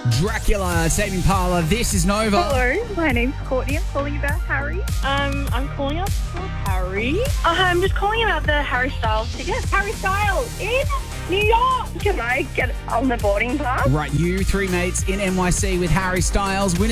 Dracula, Saving Parlour. This is Nova. Hello, my name's Courtney. I'm calling about Harry. I'm calling up for Harry. I'm just calling about the Harry Styles ticket. Harry Styles in New York. Can I get on the boarding pass? Right, you three mates in NYC with Harry Styles. Winners